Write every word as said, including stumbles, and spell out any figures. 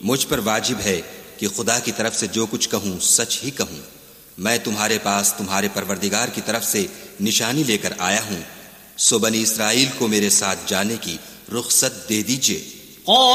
मुझ पर वाजिब है कि खुदा की तरफ से जो कुछ कहूँ सच ही कहूँ। मैं तुम्हारे पास तुम्हारे परवरदिगार की तरफ से निशानी लेकर आया हूँ, सो बनी इसराइल को मेरे साथ जाने की रुखसत दे दीजिए।